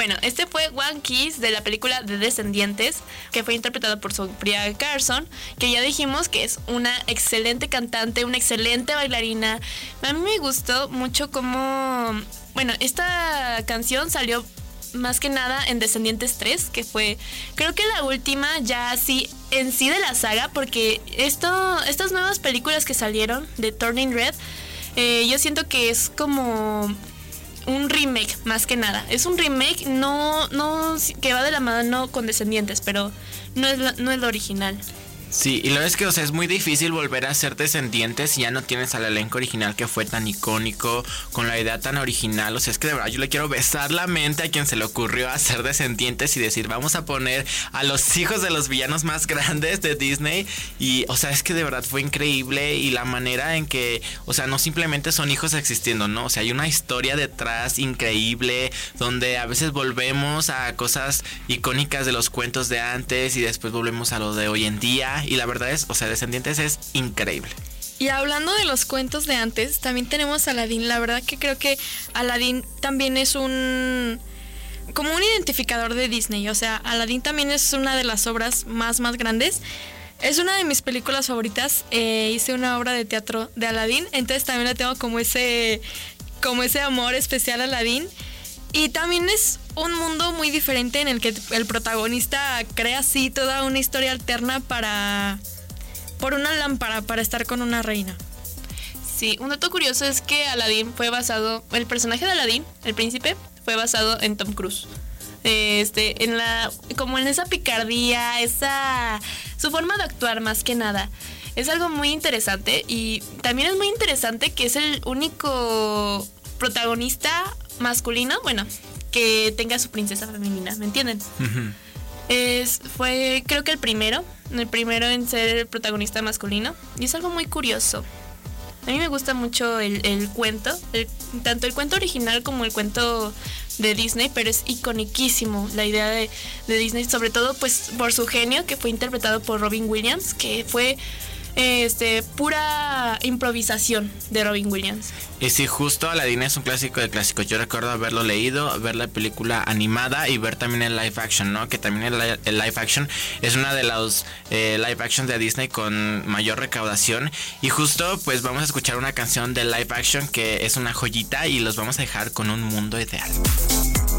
Bueno, este fue One Kiss de la película de Descendientes, que fue interpretado por Sofía Carson, que ya dijimos que es una excelente cantante, una excelente bailarina. A mí me gustó mucho cómo... Bueno, esta canción salió más que nada en Descendientes 3, que fue, creo que la última ya así en sí de la saga, porque estas nuevas películas que salieron de Turning Red, yo siento que es como un remake más que nada. Es un remake no que va de la mano con Descendientes, pero no es lo original. Sí, y lo es que, o sea, es muy difícil volver a ser Descendientes si ya no tienes al elenco original que fue tan icónico, con la idea tan original. O sea, es que de verdad yo le quiero besar la mente a quien se le ocurrió hacer Descendientes y decir, vamos a poner a los hijos de los villanos más grandes de Disney. Y, o sea, es que de verdad fue increíble, y la manera en que, o sea, no simplemente son hijos existiendo, ¿no? O sea, hay una historia detrás increíble, donde a veces volvemos a cosas icónicas de los cuentos de antes y después volvemos a lo de hoy en día. Y la verdad es, o sea, Descendientes es increíble. Y hablando de los cuentos de antes, también tenemos Aladdin. La verdad que creo que Aladdin también es como un identificador de Disney. O sea, Aladdin también es una de las obras más grandes. Es una de mis películas favoritas. Hice una obra de teatro de Aladdin, entonces también le tengo como ese amor especial a Aladdin. Y también es un mundo muy diferente en el que el protagonista crea así toda una historia alterna por una lámpara para estar con una reina. Sí, un dato curioso es que el personaje de Aladdin, el príncipe, fue basado en Tom Cruise. Como en esa picardía, su forma de actuar más que nada. Es algo muy interesante, y también es muy interesante que es el único protagonista masculino, bueno, que tenga su princesa femenina, ¿me entienden? Uh-huh. Fue creo que el primero en ser el protagonista masculino, y es algo muy curioso. A mí me gusta mucho el cuento, tanto el cuento original como el cuento de Disney, pero es iconiquísimo la idea de Disney, sobre todo pues por su genio, que fue interpretado por Robin Williams, que fue pura improvisación de Robin Williams. Y sí, justo Aladdin es un clásico de clásicos. Yo recuerdo haberlo leído, ver la película animada y ver también el live action, ¿no? Que también el live action es una de los live action de Disney con mayor recaudación. Y justo pues vamos a escuchar una canción de live action que es una joyita, y los vamos a dejar con Un Mundo Ideal.